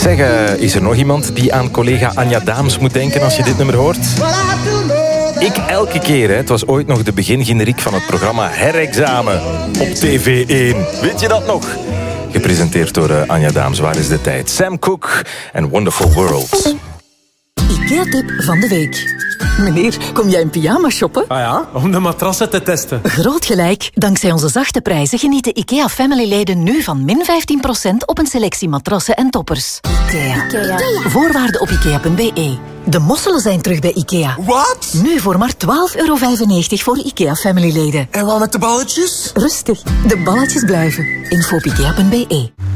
Zeg, is er nog iemand die aan collega Anja Daams moet denken als je dit nummer hoort? Ik elke keer, hè. Het was ooit nog de begingeneriek van het programma Herexamen op TV1. Weet je dat nog? Gepresenteerd door Anja Daams. Waar is de tijd? Sam Cooke en Wonderful Worlds. IKEA-tip van de week. Meneer, kom jij in pyjama shoppen? Ah ja, om de matrassen te testen. Groot gelijk. Dankzij onze zachte prijzen genieten IKEA-family-leden nu van min 15% op een selectie matrassen en toppers. IKEA. Voorwaarden op IKEA.be. De mosselen zijn terug bij IKEA. Wat? Nu voor maar €12,95 voor IKEA-family-leden. En wat met de balletjes? Rustig, de balletjes blijven. Info op IKEA.be.